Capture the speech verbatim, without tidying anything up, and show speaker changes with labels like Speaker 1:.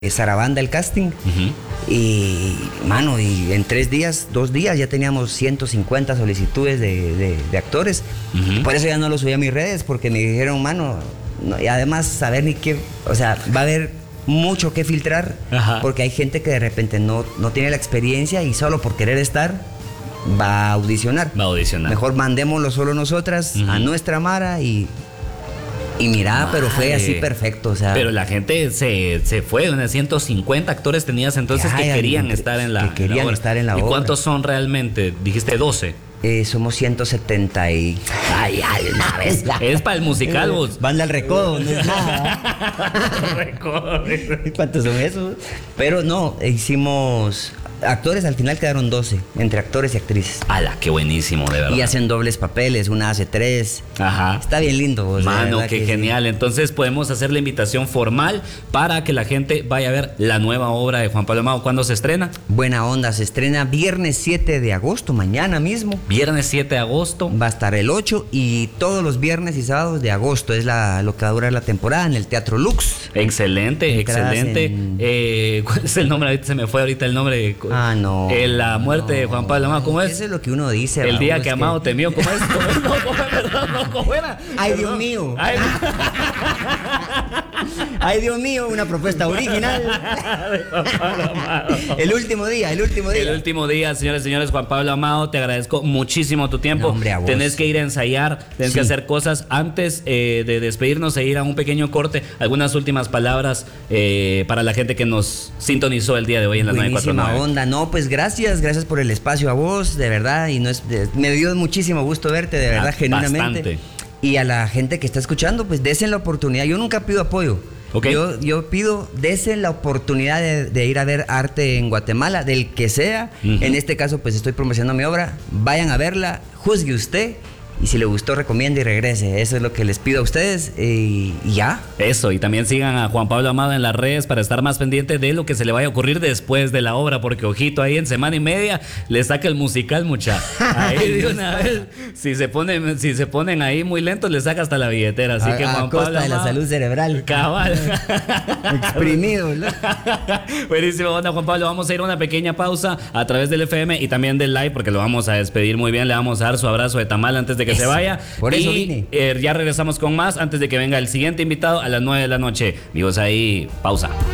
Speaker 1: Sarabanda el casting. Uh-huh. Y, mano, y en tres días, dos días ya teníamos ciento cincuenta solicitudes de, de, de actores. Uh-huh. Por eso ya no lo subí a mis redes, porque me dijeron, mano, no, y además saber ni qué, o sea, va a haber mucho que filtrar. Ajá. Porque hay gente que de repente no, no tiene la experiencia y solo por querer estar va a audicionar.
Speaker 2: Va a audicionar.
Speaker 1: Mejor mandémoslo solo nosotras, uh-huh, a nuestra Mara y... Y mira, pero fue así perfecto, o sea.
Speaker 2: Pero la gente se, se fue, unas ciento cincuenta actores tenías entonces que querían que, estar en la
Speaker 1: que querían
Speaker 2: en la
Speaker 1: estar en la
Speaker 2: ¿Y
Speaker 1: obra.
Speaker 2: cuántos son realmente? Dijiste doce.
Speaker 1: Eh, somos ciento setenta y...
Speaker 2: Ay, ay, una vez. Es para el musical, vos.
Speaker 1: Banda al recodo, no es nada.
Speaker 2: Recodo.
Speaker 1: ¿Cuántos son esos? Pero no, hicimos... Actores al final quedaron doce, entre actores y actrices.
Speaker 2: ¡Hala, qué buenísimo, de verdad!
Speaker 1: Y hacen dobles papeles, una hace tres.
Speaker 2: Ajá.
Speaker 1: Está bien lindo. Vos,
Speaker 2: Mano, qué genial. Sí. Entonces podemos hacer la invitación formal para que la gente vaya a ver la nueva obra de Juan Pablo Amado. ¿Cuándo se estrena?
Speaker 1: Buena onda, se estrena viernes siete de agosto, mañana mismo.
Speaker 2: Viernes siete de agosto.
Speaker 1: Va a estar el ocho y todos los viernes y sábados de agosto. Es la, lo que va a durar la temporada en el Teatro Lux.
Speaker 2: Excelente, excelente. En... Eh, ¿Cuál es el nombre? Ahorita se me fue ahorita el nombre.
Speaker 1: Ah, no.
Speaker 2: Eh, la muerte no, de Juan Pablo Amado, ¿cómo es?
Speaker 1: Eso es lo que uno dice.
Speaker 2: El día que,
Speaker 1: que
Speaker 2: Amado temió, ¿cómo es? ¿Cómo es? No, ¿cómo es? Perdón, no, ¿cómo era?
Speaker 1: Ay, Dios mío. Ay, Ay, Dios mío, una propuesta original. El último día, el último día.
Speaker 2: El último día, señores y señores, Juan Pablo Amado, te agradezco muchísimo tu tiempo.
Speaker 1: No, hombre, a vos.
Speaker 2: Tenés que ir a ensayar, tenés sí. que hacer cosas. Antes eh, de despedirnos e ir a un pequeño corte, algunas últimas palabras eh, para la gente que nos sintonizó el día de hoy en la nueve cuatro nueve.
Speaker 1: Buenísima onda. No, pues gracias, gracias por el espacio a vos, de verdad. Y no es, de, me dio muchísimo gusto verte, de verdad, ah, genuinamente.
Speaker 2: Bastante.
Speaker 1: Y a la gente que está escuchando, pues desen la oportunidad. Yo nunca pido apoyo. Okay. Yo, yo pido, desen la oportunidad de, de ir a ver arte en Guatemala, del que sea. Uh-huh. En este caso, pues estoy promocionando mi obra. Vayan a verla, juzgue usted. Y si le gustó, recomiende y regrese. Eso es lo que les pido a ustedes. Y, y ya.
Speaker 2: Eso, y también sigan a Juan Pablo Amado en las redes para estar más pendiente de lo que se le vaya a ocurrir después de la obra. Porque, ojito, ahí en semana y media le saca el musical, mucha. Ahí de una vez. Si se ponen, si se ponen ahí muy lentos, le saca hasta la billetera. Así
Speaker 1: a,
Speaker 2: que Juan
Speaker 1: a costa
Speaker 2: Pablo
Speaker 1: de
Speaker 2: Amado,
Speaker 1: la salud cerebral.
Speaker 2: Cabal.
Speaker 1: Exprimido, ¿no?
Speaker 2: Buenísimo, onda, Juan Pablo. Vamos a ir a una pequeña pausa a través del F M y también del live, porque lo vamos a despedir muy bien. Le vamos a dar su abrazo de tamal antes de que
Speaker 1: Eso.
Speaker 2: se vaya.
Speaker 1: Por eso
Speaker 2: y,
Speaker 1: vine.
Speaker 2: Eh, ya regresamos con más antes de que venga el siguiente invitado a las nueve de la noche. Vivos ahí, pausa.